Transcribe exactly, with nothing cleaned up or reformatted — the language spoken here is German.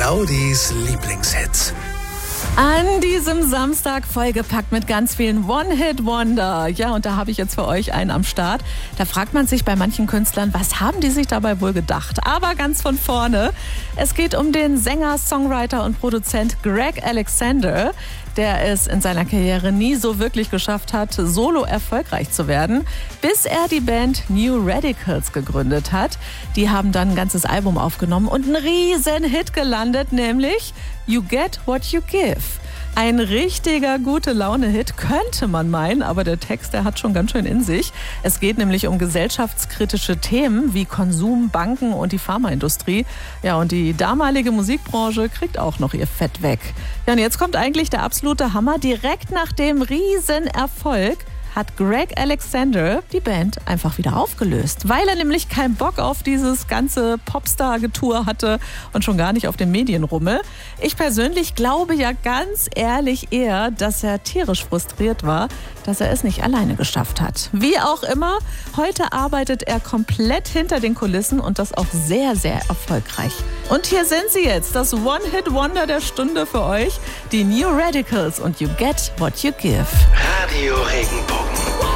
Claudis Lieblingshits. An diesem Samstag vollgepackt mit ganz vielen One-Hit-Wonder. Ja, und da habe ich jetzt für euch einen am Start. Da fragt man sich bei manchen Künstlern, was haben die sich dabei wohl gedacht? Aber ganz von vorne. Es geht um den Sänger, Songwriter und Produzent Greg Alexander, der es in seiner Karriere nie so wirklich geschafft hat, solo erfolgreich zu werden, bis er die Band New Radicals gegründet hat. Die haben dann ein ganzes Album aufgenommen und einen riesen Hit gelandet, nämlich You Get What You Give. Ein richtiger Gute-Laune-Hit, könnte man meinen, aber der Text, der hat schon ganz schön in sich. Es geht nämlich um gesellschaftskritische Themen wie Konsum, Banken und die Pharmaindustrie. Ja, und die damalige Musikbranche kriegt auch noch ihr Fett weg. Ja, und jetzt kommt eigentlich der absolute Hammer. Direkt nach dem Riesenerfolg hat Greg Alexander die Band einfach wieder aufgelöst, weil er nämlich keinen Bock auf dieses ganze Popstar-Getour hatte und schon gar nicht auf den Medienrummel. Ich persönlich glaube ja ganz ehrlich eher, dass er tierisch frustriert war, dass er es nicht alleine geschafft hat. Wie auch immer, heute arbeitet er komplett hinter den Kulissen und das auch sehr, sehr erfolgreich. Und hier sind sie jetzt, das One-Hit-Wonder der Stunde für euch, die New Radicals und You Get What You Give. Radio Regenbogen.